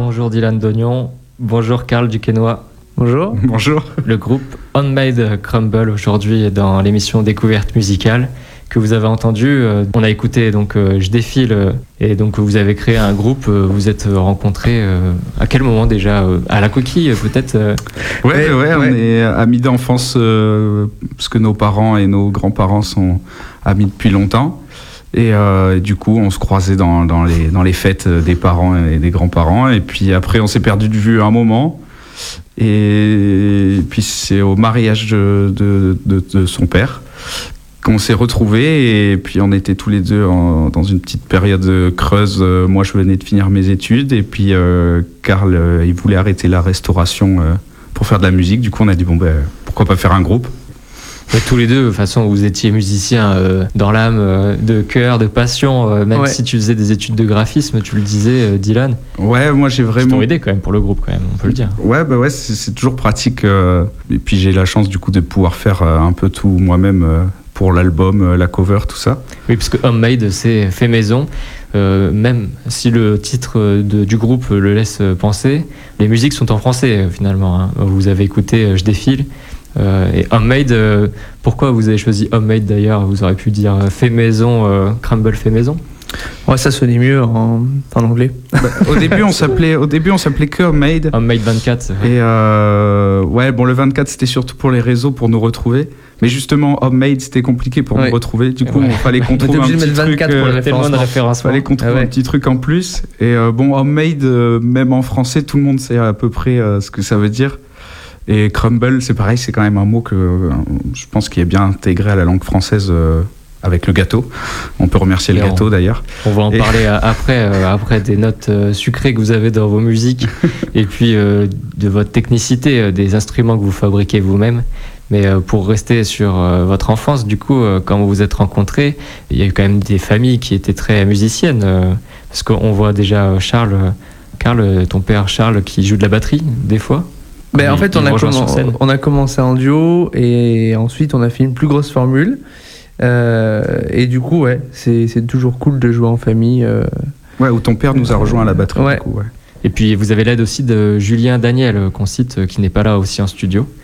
Bonjour Dylan Dognon, bonjour Karl Duquesnoy. Bonjour. Bonjour. Le groupe Homemade Crumble aujourd'hui est dans l'émission Découverte musicale que vous avez entendu. On a écouté donc Je défile et donc vous avez créé un groupe. Vous êtes rencontrés à quel moment déjà à la Coquille peut-être Ouais, on est amis d'enfance parce que nos parents et nos grands-parents sont amis depuis longtemps. Et du coup, on se croisait dans les fêtes des parents et des grands-parents. Et puis après, on s'est perdu de vue un moment. Et puis c'est au mariage de son père qu'on s'est retrouvés. Et puis on était tous les deux dans une petite période creuse. Moi, je venais de finir mes études. Et puis Karl, il voulait arrêter la restauration pour faire de la musique. Du coup, on a dit, pourquoi pas faire un groupe ? Mais tous les deux, de toute façon, vous étiez musiciens dans l'âme, de cœur, de passion, même si tu faisais des études de graphisme, tu le disais, Dylan. Ouais, moi j'ai vraiment... Ils t'ont aidé quand même pour le groupe, quand même, on peut le dire. Ouais, c'est toujours pratique. Et puis j'ai la chance du coup de pouvoir faire un peu tout moi-même pour l'album, la cover, tout ça. Oui, parce que Homemade, c'est fait maison. Même si le titre du groupe le laisse penser, les musiques sont en français finalement. Hein. Vous avez écouté Je défile. Et Homemade, pourquoi vous avez choisi Homemade d'ailleurs? Vous auriez pu dire fait maison, Crumble fait maison. Ouais, ça sonnait mieux en anglais. Au début, on s'appelait que Homemade. Homemade 24. Et le 24 c'était surtout pour les réseaux, pour nous retrouver. Mais justement, Homemade c'était compliqué pour nous retrouver. Du coup, il fallait qu'on trouve un petit truc. Fallait qu'on trouve un petit truc en plus. Et Homemade, même en français, tout le monde sait à peu près ce que ça veut dire. Et crumble, c'est pareil, c'est quand même un mot que je pense qui est bien intégré à la langue française avec le gâteau. On peut remercier le gâteau d'ailleurs. On va en parler après des notes sucrées que vous avez dans vos musiques et puis de votre technicité, des instruments que vous fabriquez vous-même. Mais pour rester sur votre enfance, du coup, quand vous vous êtes rencontrés, il y a eu quand même des familles qui étaient très musiciennes. Parce qu'on voit déjà Karl, ton père Charles, qui joue de la batterie des fois. En fait, on a commencé en duo et ensuite on a fait une plus grosse formule. Et du coup, c'est toujours cool de jouer en famille. Où ton père nous a rejoint à la batterie. Du coup, Et puis vous avez l'aide aussi de Julien Daniel, qu'on cite, qui n'est pas là aussi en studio.